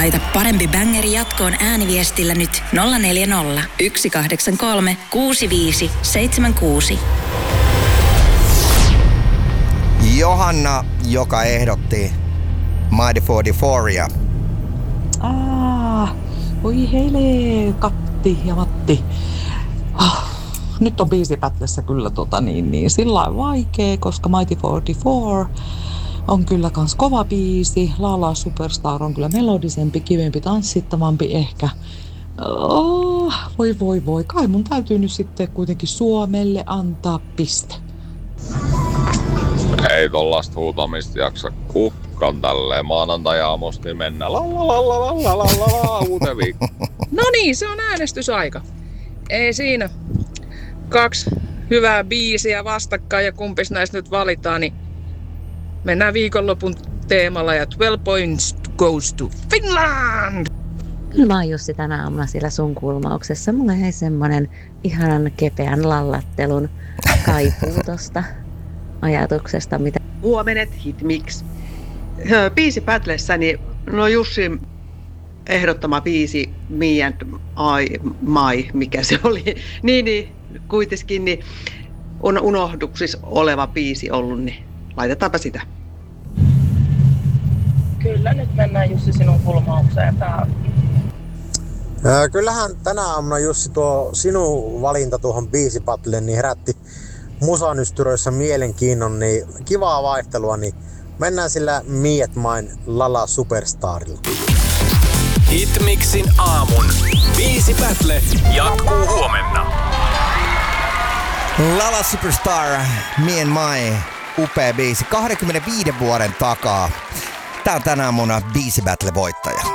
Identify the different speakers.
Speaker 1: Laita parempi bängeri jatkoon ääniviestillä nyt 040 183 65 76.
Speaker 2: Johanna, joka ehdotti Mighty 44.
Speaker 3: Oi heile, Katti ja Matti. Nyt on biisipätlässä kyllä sillä lailla vaikee, koska Mighty 44 on kyllä kans kova biisi. La Superstar on kyllä melodisempi, kivempi, tanssittavampi ehkä. Voi. Kai mun täytyy nyt sitten kuitenkin Suomelle antaa piste.
Speaker 4: Ei tollasta huutamista jaksa kukkan tälleen maanantai-aamusta, niin mennään uuteen viikkoon.
Speaker 5: No niin, se on äänestysaika. Ei siinä. 2 hyvää biisiä vastakkain ja kumpis näistä nyt valitaan, niin mennään viikonlopun teemalla ja 12 points goes to Finland!
Speaker 6: Kyllä mä oon Jussi tänä aamuna siellä sun kulmauksessa. Mulla jäi semmonen ihanan kepeän lallattelun kaipuu tosta ajatuksesta, mitä...
Speaker 7: Huomenet Hitmix. Biisipätlessäni, no Jussin ehdottama biisi Me and My, mikä se oli, niin kuitenkin niin on unohduksissa oleva biisi ollut, niin laitetaanpa sitä.
Speaker 8: Kyllä, nyt mennään Jussi sinun kulmaukseen.
Speaker 9: Kyllähän tänä aamuna Jussi tuo sinun valinta tuohon biisipattleen niin herätti musanystyröissä mielenkiinnon, niin kivaa vaihtelua, niin mennään sillä Me and Mine La Superstarilla.
Speaker 10: Hitmixin aamun biisipätle jatkuu huomenna.
Speaker 2: La Superstar, Me and My, upea biisi 25 vuoden takaa. Tää on tänä aamuna biisibattle voittaja.